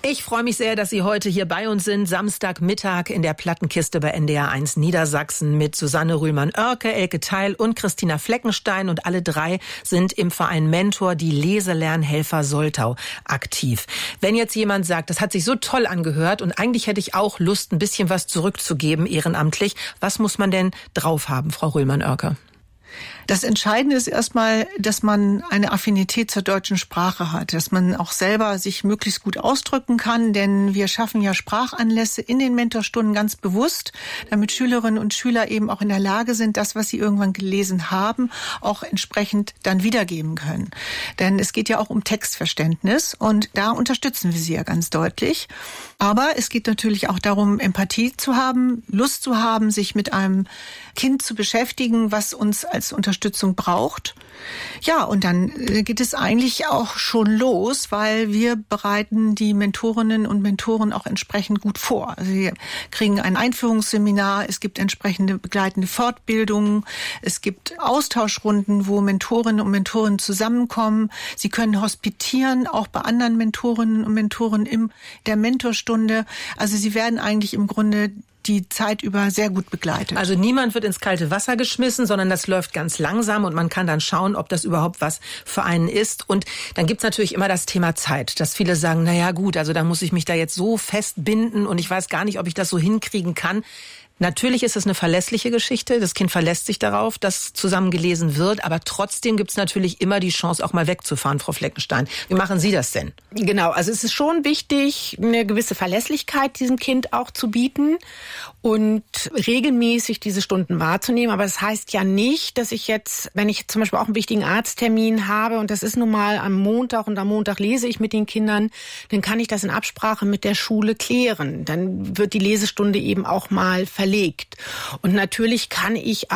Ich freue mich sehr, dass Sie heute hier bei uns sind. Samstagmittag in der Plattenkiste bei NDR 1 Niedersachsen mit Susanne Rühlmann-Oerke, Elke Theil und Christina Fleckenstein. Und alle drei sind im Verein Mentor, die Leselernhelfer Soltau, aktiv. Wenn jetzt jemand sagt, das hat sich so toll angehört und eigentlich hätte ich auch Lust, ein bisschen was zurückzugeben ehrenamtlich, was muss man denn drauf haben, Frau Rühlmann-Oerke? Das Entscheidende ist erstmal, dass man eine Affinität zur deutschen Sprache hat, dass man auch selber sich möglichst gut ausdrücken kann, denn wir schaffen ja Sprachanlässe in den Mentorstunden ganz bewusst, damit Schülerinnen und Schüler eben auch in der Lage sind, das, was sie irgendwann gelesen haben, auch entsprechend dann wiedergeben können. Denn es geht ja auch um Textverständnis und da unterstützen wir sie ja ganz deutlich. Aber es geht natürlich auch darum, Empathie zu haben, Lust zu haben, sich mit einem Kind zu beschäftigen, was uns als Unterstützung braucht. Ja, und dann geht es eigentlich auch schon los, weil wir bereiten die Mentorinnen und Mentoren auch entsprechend gut vor. Also wir kriegen ein Einführungsseminar, es gibt entsprechende begleitende Fortbildungen, es gibt Austauschrunden, wo Mentorinnen und Mentoren zusammenkommen. Sie können hospitieren, auch bei anderen Mentorinnen und Mentoren in der Mentorstunde. Also sie werden eigentlich im Grunde die Zeit über sehr gut begleitet. Also niemand wird ins kalte Wasser geschmissen, sondern das läuft ganz langsam und man kann dann schauen, ob das überhaupt was für einen ist. Und dann gibt's natürlich immer das Thema Zeit, dass viele sagen, na ja gut, also da muss ich mich da jetzt so festbinden und ich weiß gar nicht, ob ich das so hinkriegen kann. Natürlich ist es eine verlässliche Geschichte. Das Kind verlässt sich darauf, dass zusammen gelesen wird. Aber trotzdem gibt es natürlich immer die Chance, auch mal wegzufahren, Frau Fleckenstein. Wie machen Sie das denn? Genau, also es ist schon wichtig, eine gewisse Verlässlichkeit diesem Kind auch zu bieten und regelmäßig diese Stunden wahrzunehmen. Aber das heißt ja nicht, dass ich jetzt, wenn ich zum Beispiel auch einen wichtigen Arzttermin habe und das ist nun mal am Montag und am Montag lese ich mit den Kindern, dann kann ich das in Absprache mit der Schule klären. Dann wird die Lesestunde eben auch mal verlegt. Und natürlich kann ich